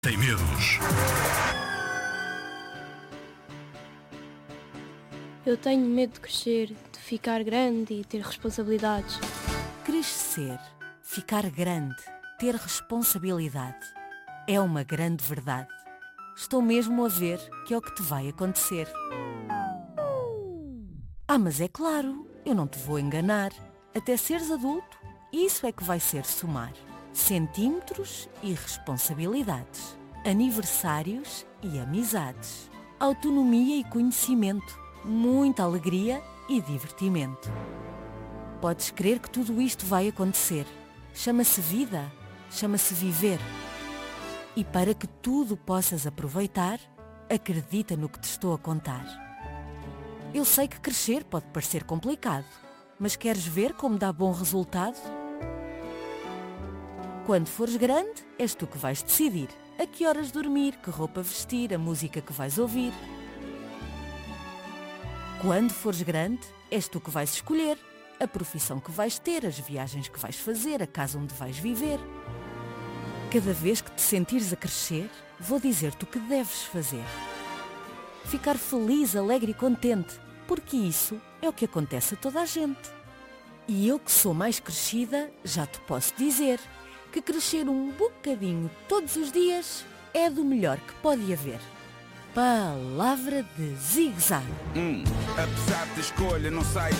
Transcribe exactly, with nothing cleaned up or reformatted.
Tem medos. Eu tenho medo de crescer, de ficar grande e ter responsabilidades. Crescer, ficar grande, ter responsabilidade. É uma grande verdade. Estou mesmo a ver que é o que te vai acontecer. Ah, mas é claro, eu não te vou enganar. Até seres adulto, isso é que vai ser somar. Centímetros e responsabilidades. Aniversários e amizades. Autonomia e conhecimento. Muita alegria e divertimento. Podes crer que tudo isto vai acontecer. Chama-se vida, chama-se viver. E para que tudo possas aproveitar, acredita no que te estou a contar. Eu sei que crescer pode parecer complicado, mas queres ver como dá bom resultado? Quando fores grande, és tu que vais decidir a que horas dormir, que roupa vestir, a música que vais ouvir. Quando fores grande, és tu que vais escolher a profissão que vais ter, as viagens que vais fazer, a casa onde vais viver. Cada vez que te sentires a crescer, vou dizer-te o que deves fazer. Ficar feliz, alegre e contente, porque isso é o que acontece a toda a gente. E eu que sou mais crescida, já te posso dizer que crescer um bocadinho todos os dias é do melhor que pode haver. Palavra de Zig Zag. Hum, apesar da escolha, não sai